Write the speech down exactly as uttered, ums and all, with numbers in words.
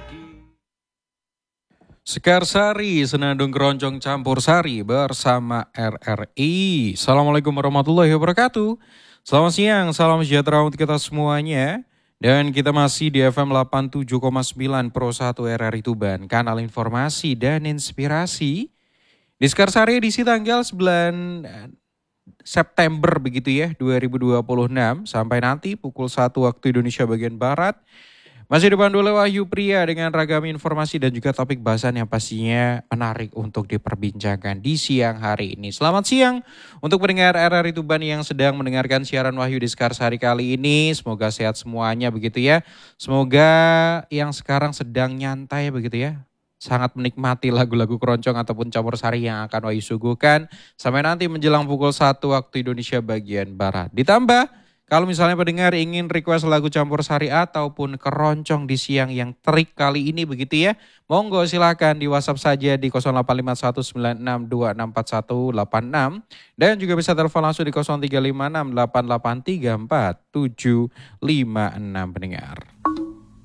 Sekarsari, Senandung Keroncong Campur Sari bersama R R I. Assalamualaikum warahmatullahi wabarakatuh. Selamat siang, salam sejahtera untuk kita semuanya. Dan kita masih di F M delapan puluh tujuh koma sembilan Pro satu R R I Tuban, kanal informasi dan inspirasi. Di Sekarsari edisi tanggal sembilan September begitu ya, dua ribu dua puluh enam sampai nanti pukul satu waktu Indonesia bagian Barat. Masih dipandu oleh Wahyu Pria dengan ragam informasi dan juga topik bahasan yang pastinya menarik untuk diperbincangkan di siang hari ini. Selamat siang untuk pendengar R R I Tuban yang sedang mendengarkan siaran Wahyu di Sekarsari kali ini. Semoga sehat semuanya begitu ya. Semoga yang sekarang sedang nyantai begitu ya. Sangat menikmati lagu-lagu keroncong ataupun campur sari yang akan Wahyu suguhkan. Sampai nanti menjelang pukul satu waktu Indonesia bagian Barat. Ditambah kalau misalnya pendengar ingin request lagu campur sari ataupun keroncong di siang yang terik kali ini begitu ya. Monggo silakan di WhatsApp saja di nol delapan lima satu sembilan enam dua enam empat satu delapan enam. Dan juga bisa telepon langsung di nol tiga lima enam delapan delapan tiga empat tujuh lima enam pendengar.